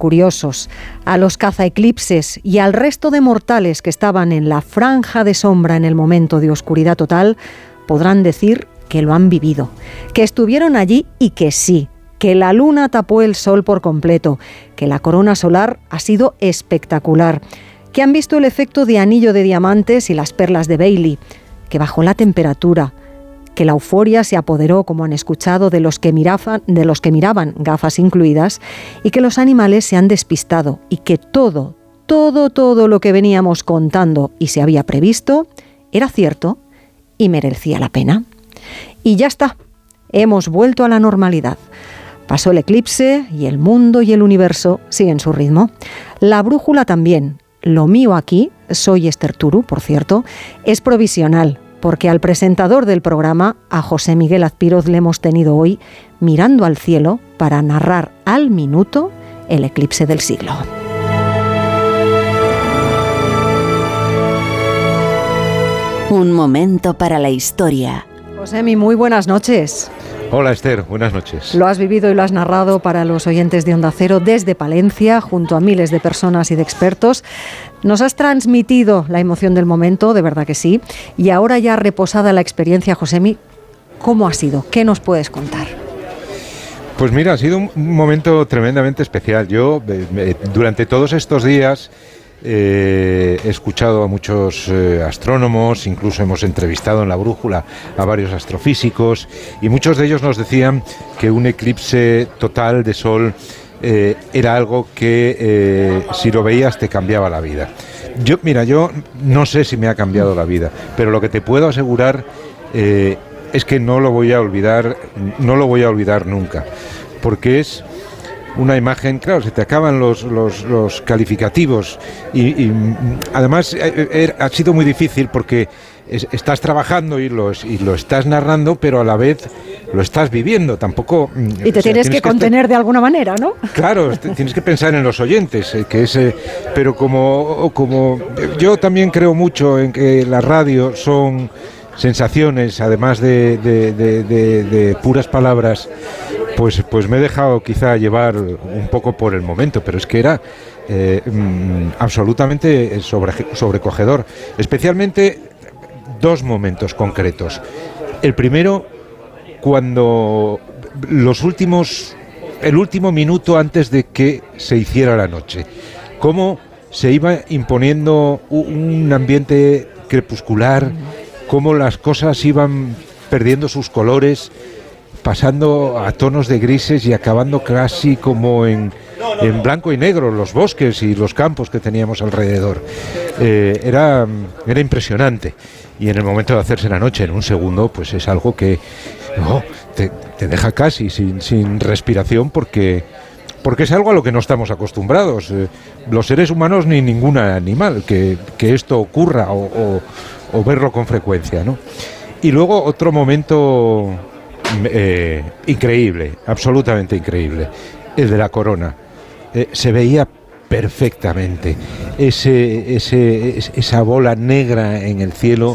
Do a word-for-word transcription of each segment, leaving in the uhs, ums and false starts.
curiosos, a los cazaeclipses y al resto de mortales que estaban en la franja de sombra en el momento de oscuridad total, podrán decir que lo han vivido, que estuvieron allí y que sí, que la luna tapó el sol por completo, que la corona solar ha sido espectacular, que han visto el efecto de anillo de diamantes y las perlas de Bailey, que bajó la temperatura, que la euforia se apoderó, como han escuchado, de los que miraban, de los que miraban, gafas incluidas, y que los animales se han despistado, y que todo, todo, todo lo que veníamos contando y se había previsto era cierto y merecía la pena. Y ya está, hemos vuelto a la normalidad. Pasó el eclipse y el mundo y el universo siguen su ritmo. La brújula también. Lo mío aquí, soy Esther Turu, por cierto, es provisional, porque al presentador del programa, a José Miguel Azpiroz, le hemos tenido hoy mirando al cielo para narrar al minuto el eclipse del siglo. Un momento para la historia. Josemi, muy buenas noches. Hola Esther, buenas noches. Lo has vivido y lo has narrado para los oyentes de Onda Cero desde Palencia, junto a miles de personas y de expertos. Nos has transmitido la emoción del momento, de verdad que sí. Y ahora ya reposada la experiencia, Josemi, ¿cómo ha sido? ¿Qué nos puedes contar? Pues mira, ha sido un momento tremendamente especial. Yo, eh, durante todos estos días, Eh, he escuchado a muchos eh, astrónomos, incluso hemos entrevistado en La Brújula a varios astrofísicos, y muchos de ellos nos decían que un eclipse total de sol eh, era algo que eh, si lo veías te cambiaba la vida. Yo, mira, yo no sé si me ha cambiado la vida, pero lo que te puedo asegurar eh, es que no lo voy a olvidar, no lo voy a olvidar nunca, porque es una imagen, claro, se te acaban los, los, los calificativos y, y además eh, ha sido muy difícil porque es, estás trabajando y lo, y lo estás narrando, pero a la vez lo estás viviendo, tampoco... Y te o sea, tienes, tienes que, que contener estar, de alguna manera, ¿no? Claro, tienes que pensar en los oyentes, eh, que es, eh, pero como, como yo también creo mucho en que la radio son sensaciones, además de, de, de, de, de puras palabras, pues, pues me he dejado quizá llevar un poco por el momento, pero es que era eh, mm, absolutamente sobre, sobrecogedor, especialmente dos momentos concretos. El primero, cuando los últimos, el último minuto antes de que se hiciera la noche, cómo se iba imponiendo un ambiente crepuscular, cómo las cosas iban perdiendo sus colores, pasando a tonos de grises y acabando casi como en, en blanco y negro, los bosques y los campos que teníamos alrededor. Eh, era, era impresionante. Y en el momento de hacerse la noche, en un segundo, pues es algo que oh, te, te deja casi sin, sin respiración porque, porque es algo a lo que no estamos acostumbrados. Eh, los seres humanos ni ningún animal, que, que esto ocurra o, o, o verlo con frecuencia, ¿no? Y luego otro momento eh, increíble, absolutamente increíble, el de la corona. Eh, se veía perfectamente ese, ese, esa bola negra en el cielo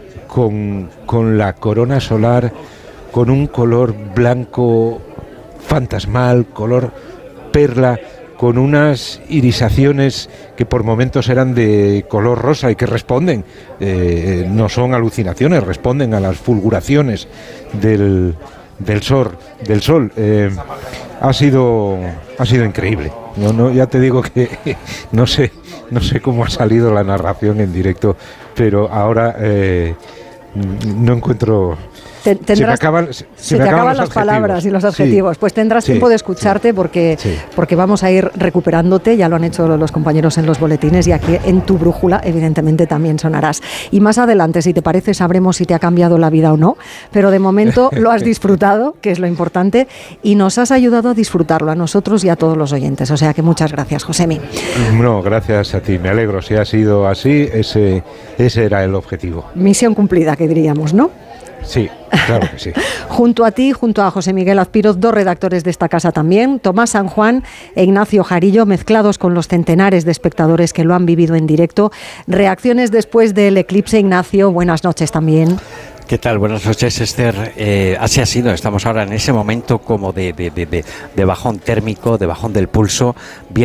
con, con la corona solar, con un color blanco fantasmal, color perla, con unas irisaciones que por momentos eran de color rosa y que responden, eh, no son alucinaciones, responden a las fulguraciones del, del sol. Del sol. Eh, ha sido ha sido increíble. No, no, ya te digo que no sé no sé cómo ha salido la narración en directo, pero ahora eh, no encuentro. Tendrás, se me acaban, se se me te acaban las adjetivos. Palabras y los adjetivos. Sí, pues tendrás sí, tiempo de escucharte porque, sí. porque vamos a ir recuperándote. Ya lo han hecho los compañeros en los boletines y aquí en tu brújula evidentemente también sonarás. Y más adelante, si te parece, sabremos si te ha cambiado la vida o no. Pero de momento lo has disfrutado, que es lo importante, y nos has ayudado a disfrutarlo a nosotros y a todos los oyentes. O sea que muchas gracias, Josemi. No, gracias a ti. Me alegro. Si ha sido así, ese, ese era el objetivo. Misión cumplida, que diríamos, ¿no? Sí, claro que sí. Junto a ti, junto a José Miguel Azpiroz, dos redactores de esta casa también, Tomás San Juan e Ignacio Jarillo, mezclados con los centenares de espectadores que lo han vivido en directo. Reacciones después del eclipse, Ignacio, buenas noches también. ¿Qué tal? Buenas noches, Esther. Eh, así ha sido, estamos ahora en ese momento como de, de, de, de, de bajón térmico, de bajón del pulso, bien